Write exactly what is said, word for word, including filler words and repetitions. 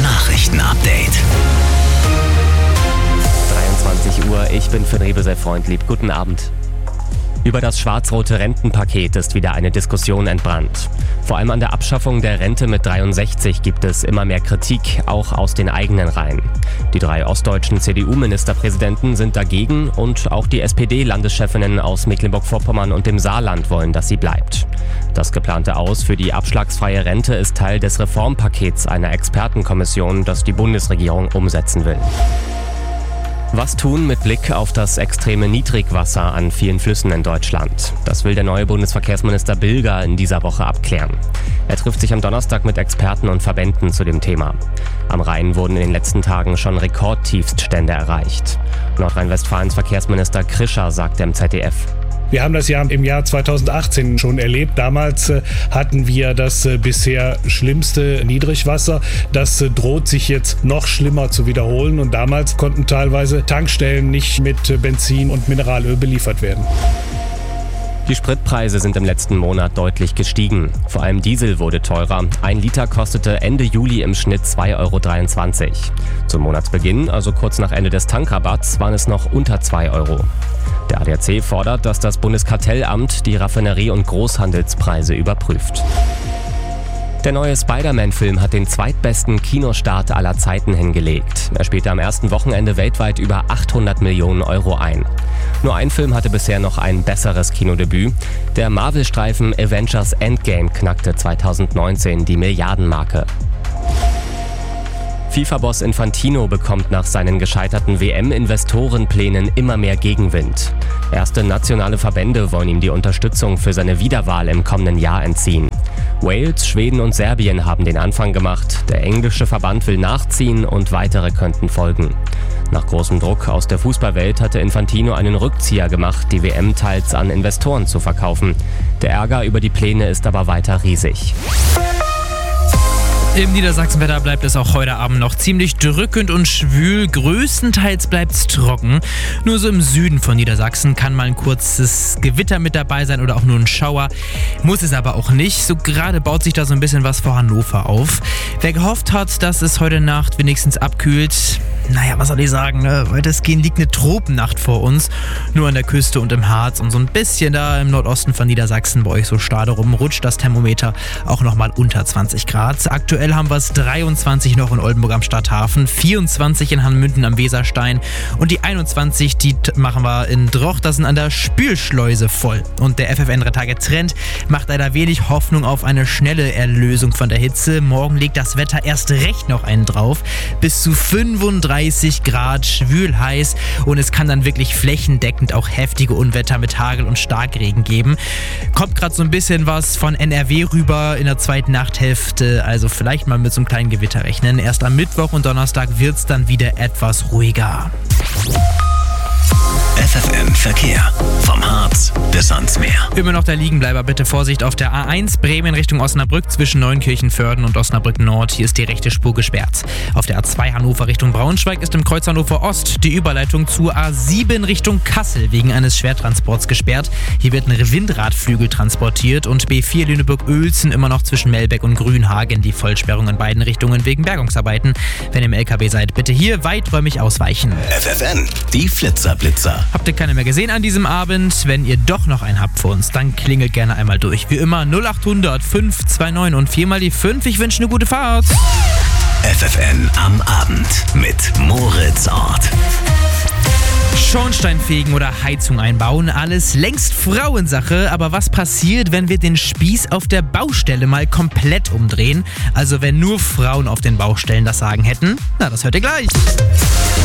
Nachrichten-Update. dreiundzwanzig Uhr, ich bin Finn Rebesel, Freund, lieb. Guten Abend. Über das schwarz-rote Rentenpaket ist wieder eine Diskussion entbrannt. Vor allem an der Abschaffung der Rente mit dreiundsechzig gibt es immer mehr Kritik, auch aus den eigenen Reihen. Die drei ostdeutschen C D U-Ministerpräsidenten sind dagegen und auch die S P D-Landeschefinnen aus Mecklenburg-Vorpommern und dem Saarland wollen, dass sie bleibt. Das geplante Aus für die abschlagsfreie Rente ist Teil des Reformpakets einer Expertenkommission, das die Bundesregierung umsetzen will. Was tun mit Blick auf das extreme Niedrigwasser an vielen Flüssen in Deutschland? Das will der neue Bundesverkehrsminister Bilger in dieser Woche abklären. Er trifft sich am Donnerstag mit Experten und Verbänden zu dem Thema. Am Rhein wurden in den letzten Tagen schon Rekordtiefststände erreicht. Nordrhein-Westfalens Verkehrsminister Krischer sagte im Z D F: Wir haben das ja im Jahr zweitausendachtzehn schon erlebt. Damals äh, hatten wir das äh, bisher schlimmste Niedrigwasser. Das äh, droht sich jetzt noch schlimmer zu wiederholen. Und damals konnten teilweise Tankstellen nicht mit äh, Benzin und Mineralöl beliefert werden. Die Spritpreise sind im letzten Monat deutlich gestiegen. Vor allem Diesel wurde teurer. Ein Liter kostete Ende Juli im Schnitt zwei Euro dreiundzwanzig. Zum Monatsbeginn, also kurz nach Ende des Tankrabatts, waren es noch unter zwei Euro. Der A D A C fordert, dass das Bundeskartellamt die Raffinerie- und Großhandelspreise überprüft. Der neue Spider-Man-Film hat den zweitbesten Kinostart aller Zeiten hingelegt. Er spielte am ersten Wochenende weltweit über achthundert Millionen Euro ein. Nur ein Film hatte bisher noch ein besseres Kinodebüt. Der Marvel-Streifen Avengers Endgame knackte zweitausendneunzehn die Milliardenmarke. FIFA-Boss Infantino bekommt nach seinen gescheiterten W M-Investorenplänen immer mehr Gegenwind. Erste nationale Verbände wollen ihm die Unterstützung für seine Wiederwahl im kommenden Jahr entziehen. Wales, Schweden und Serbien haben den Anfang gemacht. Der englische Verband will nachziehen und weitere könnten folgen. Nach großem Druck aus der Fußballwelt hatte Infantino einen Rückzieher gemacht, die W M teils an Investoren zu verkaufen. Der Ärger über die Pläne ist aber weiter riesig. Im Niedersachsenwetter bleibt es auch heute Abend noch ziemlich drückend und schwül. Größtenteils bleibt es trocken. Nur so im Süden von Niedersachsen kann mal ein kurzes Gewitter mit dabei sein oder auch nur ein Schauer. Muss es aber auch nicht. So gerade baut sich da so ein bisschen was vor Hannover auf. Wer gehofft hat, dass es heute Nacht wenigstens abkühlt, naja, was soll ich sagen, ne? Weitestgehend liegt eine Tropennacht vor uns. Nur an der Küste und im Harz und so ein bisschen da im Nordosten von Niedersachsen bei euch so Stade rum rutscht das Thermometer auch nochmal unter zwanzig Grad. Aktuell haben wir es dreiundzwanzig noch in Oldenburg am Stadthafen, vierundzwanzig in Hanmünden am Weserstein und die einundzwanzig, die machen wir in Droch, das sind an der Spülschleuse voll. Und der F F N drei Tage Trend macht leider wenig Hoffnung auf eine schnelle Erlösung von der Hitze. Morgen legt das Wetter erst recht noch einen drauf. Bis zu fünfunddreißig Grad, schwül heiß und es kann dann wirklich flächendeckend auch heftige Unwetter mit Hagel und Starkregen geben. Kommt gerade so ein bisschen was von N R W rüber in der zweiten Nachthälfte, also vielleicht mal mit so einem kleinen Gewitter rechnen. Erst am Mittwoch und Donnerstag wird es dann wieder etwas ruhiger. F F N Verkehr. Vom Harz bis ans Meer. Immer noch der Liegenbleiber, bitte Vorsicht auf der A eins Bremen Richtung Osnabrück zwischen Neunkirchen-Vörden und Osnabrück Nord. Hier ist die rechte Spur gesperrt. Auf der A zwei Hannover Richtung Braunschweig ist im Kreuz Hannover Ost die Überleitung zur A sieben Richtung Kassel wegen eines Schwertransports gesperrt. Hier wird ein Windradflügel transportiert und B vier Lüneburg-Uelzen immer noch zwischen Melbeck und Grünhagen. Die Vollsperrung in beiden Richtungen wegen Bergungsarbeiten. Wenn ihr im L K W seid, bitte hier weiträumig ausweichen. F F N, die Flitzerblitzer. Habt ihr keine mehr gesehen an diesem Abend? Wenn ihr doch noch einen habt für uns, dann klingelt gerne einmal durch. Wie immer null acht hundert fünf zwei neun und viermal die fünf. Ich wünsche eine gute Fahrt. F F N am Abend mit Moritz Ort. Schornstein fegen oder Heizung einbauen, alles längst Frauensache. Aber was passiert, wenn wir den Spieß auf der Baustelle mal komplett umdrehen? Also wenn nur Frauen auf den Baustellen das Sagen hätten? Na, das hört ihr gleich.